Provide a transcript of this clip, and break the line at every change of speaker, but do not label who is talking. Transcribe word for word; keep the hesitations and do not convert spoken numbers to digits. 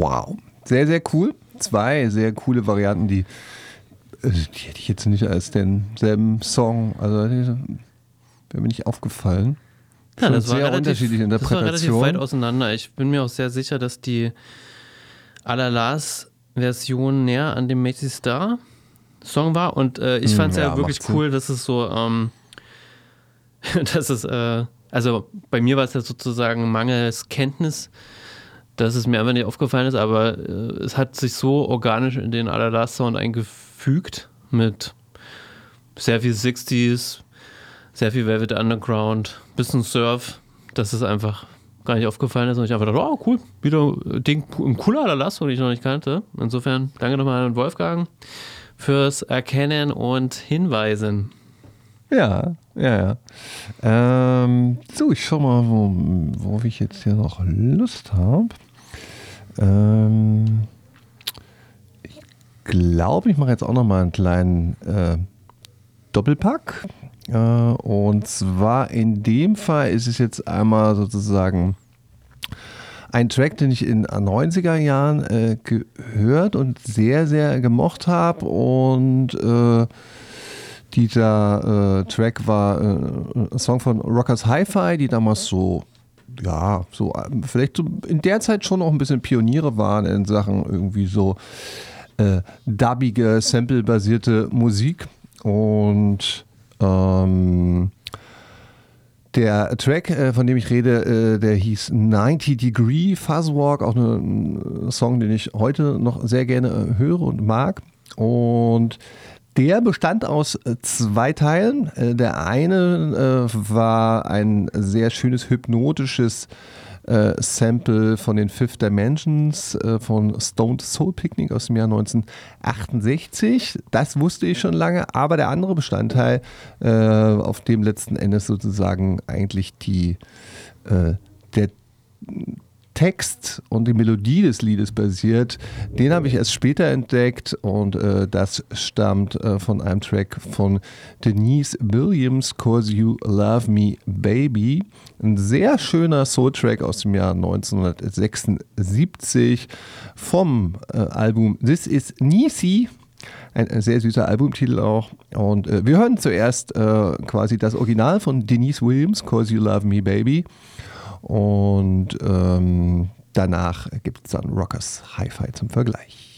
Wow, sehr, sehr cool. Zwei sehr coole Varianten, die, die hätte ich jetzt nicht als denselben Song, also wäre mir nicht aufgefallen.
Ja, das war
sehr
relativ,
unterschiedliche Interpretationen.
Das war relativ weit auseinander. Ich bin mir auch sehr sicher, dass die Alalas Version näher an dem Macy Star Song war und äh, ich fand es ja, ja wirklich cool, dass es so, ähm, dass es, äh, also bei mir war es ja sozusagen mangels Kenntnis, dass es mir einfach nicht aufgefallen ist, aber äh, es hat sich so organisch in den Alalas Sound eingefügt mit sehr viel sechziger, sehr viel Velvet Underground, bisschen Surf, dass es einfach gar nicht aufgefallen ist und ich einfach dachte, oh cool, wieder Ding, ein cooler Alalas, den ich noch nicht kannte. Insofern danke nochmal an Wolfgang fürs Erkennen und Hinweisen.
Ja, ja, ja. Ähm, so, ich schau mal, wo, wo ich jetzt hier noch Lust habe. Ähm, ich glaube, ich mache jetzt auch noch mal einen kleinen äh, Doppelpack. Äh, und zwar in dem Fall ist es jetzt einmal sozusagen ein Track, den ich in neunziger Jahren äh, gehört und sehr, sehr gemocht habe. Und äh, dieser äh, Track war äh, ein Song von Rockers Hi-Fi, die damals so, ja, so vielleicht so in der Zeit schon auch ein bisschen Pioniere waren in Sachen irgendwie so äh, dubbige, sample-basierte Musik. Und ähm, der Track, äh, von dem ich rede, äh, der hieß ninety Degree Fuzzwalk, auch ne, ein Song, den ich heute noch sehr gerne äh, höre und mag. Und der bestand aus äh, zwei Teilen. Äh, der eine äh, war ein sehr schönes hypnotisches äh, Sample von den Fifth Dimensions äh, von Stoned Soul Picnic aus dem Jahr neunzehnhundertachtundsechzig. Das wusste ich schon lange, aber der andere Bestandteil, äh, auf dem letzten Endes sozusagen eigentlich die, äh, der Text und die Melodie des Liedes basiert, den habe ich erst später entdeckt und äh, das stammt äh, von einem Track von Denise Williams, Cause You Love Me Baby. Ein sehr schöner Soul-Track aus dem Jahr neunzehnhundertsechsundsiebzig vom äh, Album This Is Nisi. Ein, ein sehr süßer Albumtitel auch. Und äh, wir hören zuerst äh, quasi das Original von Denise Williams, Cause You Love Me Baby. Und ähm, danach gibt es dann Rockers Hi-Fi zum Vergleich.